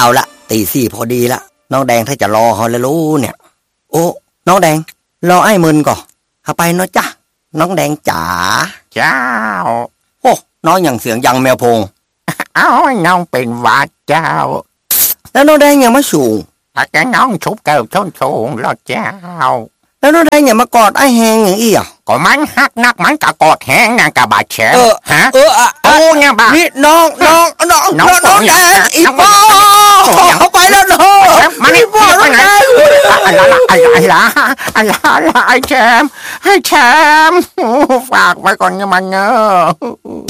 เอาละตีสี่พอดีละน้องแดงถ้าจะรอเขาแล้วรู้เนี่ยโอ้น้องแดงรอไอ้มึนก่อนเข้าไปเนาะจ้ะน้องแดงจ๋าเจ้าโอ้น้องอย่างเสียงยังแมวพงเอาน้องเป็นหวัดเจ้าแล้วน้องแดงยังมาสูงถ้าแกน้องชุบเกิดส้นสูงแล้วเจ้าแล้วน้องแดงอย่ามากอดไอ้แหงอย่างอี้อ่ะก็มันหักนักมันกะกอดแห้งนะกะบาดแฉะฮะโอ้เนี่ยบ้านี่น้องแดงอีพ่อเขาไปแล้วน้องมันอีพ่อน้องแดงอะไรไอ้แชมป์ฝากไว้ก่อนเนี่ยมันเนอะ